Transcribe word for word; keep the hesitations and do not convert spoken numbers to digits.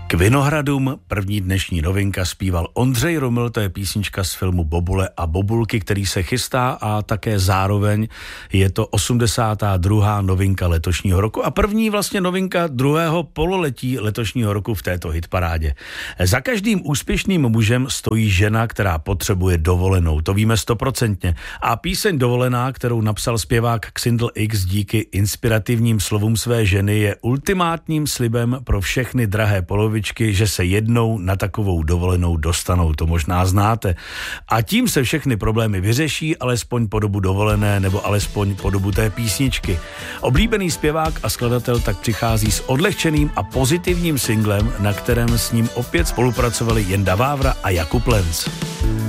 K Vinohradům první dnešní novinka zpíval Ondřej Roml, to je písnička z filmu Bobule a Bobulky, který se chystá a také zároveň je to osmdesátá druhá novinka letošního roku a první vlastně novinka druhého pololetí letošního roku v této hitparádě. Za každým úspěšným mužem stojí žena, která potřebuje dovolenou, to víme stoprocentně. A píseň Dovolená, kterou napsal zpěvák Xindl X díky inspirativním slovům své ženy, je ultimátním slibem pro všechny drahé polovičky, že se jednou na takovou dovolenou dostanou, to možná znáte. A tím se všechny problémy vyřeší, alespoň po dobu dovolené, nebo alespoň po dobu té písničky. Oblíbený zpěvák a skladatel tak přichází s odlehčeným a pozitivním singlem, na kterém s ním opět spolupracovali Jenda Vávra a Jakub Lenz.